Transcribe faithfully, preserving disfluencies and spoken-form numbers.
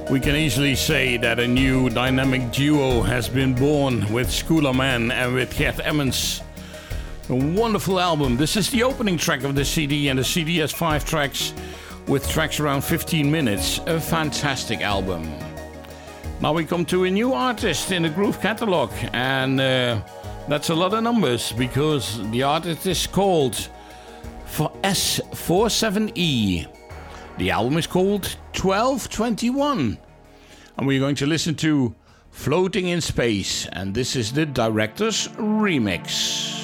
We can easily say that a new dynamic duo has been born with Schooler Man and with Gert Emmons. A wonderful album. This is the opening track of the C D, and the C D has five tracks with tracks around fifteen minutes. A fantastic album. Now we come to a new artist in the Groove catalog, and uh, that's a lot of numbers because the artist is called for S forty-seven E. The album is called twelve twenty-one, and we're going to listen to Floating in Space, and this is the Director's Remix.